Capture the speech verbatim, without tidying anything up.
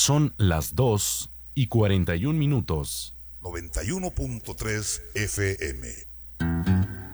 Son las dos y cuarenta y un minutos. noventa y uno punto tres F M.